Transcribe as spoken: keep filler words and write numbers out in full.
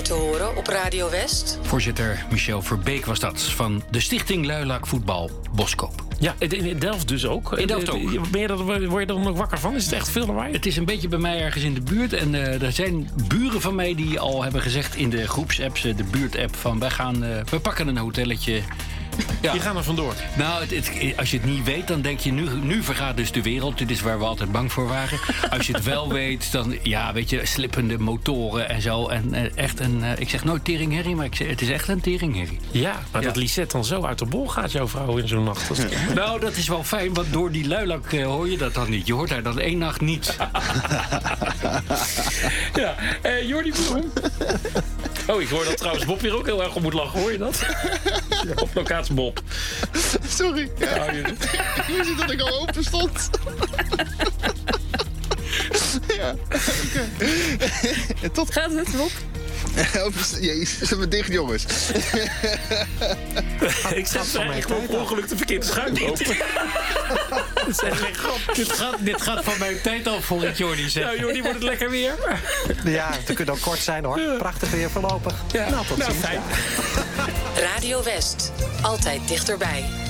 te horen op Radio West. Voorzitter Michel Verbeek was dat, van de Stichting Luilak Voetbal Boskoop. Ja, in Delft dus ook. In Delft ook. Ben je er, word je er nog wakker van? Is het echt veel lawaai? Het is een beetje bij mij ergens in de buurt. En uh, er zijn buren van mij die al hebben gezegd in de groepsapps, de buurtapp, van wij gaan, uh, we pakken een hotelletje. Ja. Die gaan er vandoor. Nou, het, het, als je het niet weet, dan denk je, nu, nu vergaat dus de wereld. Dit is waar we altijd bang voor waren. Als je het wel weet, dan, ja, weet je, slippende motoren en zo. En uh, echt een, uh, ik zeg nooit teringherrie, maar ik zeg, het is echt een teringherrie. Ja, maar ja. dat Lisette dan zo uit de bol gaat, jouw vrouw, in zo'n nacht. Dat is... Nou, dat is wel fijn, want door die luilak uh, hoor je dat dan niet. Je hoort haar dan één nacht niet. Ja, uh, Jordi Bloem. Oh, ik hoor dat trouwens Bob hier ook heel erg op moet lachen. Hoor je dat? Ja, op locatie Bob. Sorry. Ja. Ja, je... Ik wist niet dat ik al open stond. Ja, oké. Okay. Tot... Gaat het, Bob? Jezus, ze hebben dicht, jongens. Ik zet eigenlijk op ongeluk de verkeerde schuim open. Dat is echt geen grap. Dit gaat, dit gaat van mijn tijd af, voor ik Jordi zeg. Nou, Jordi, wordt het lekker weer? Ja, het kan ook kort zijn, hoor. Prachtig weer voorlopig. Ja. Nou, tot nou, ziens. fijn. Radio West. Altijd dichterbij.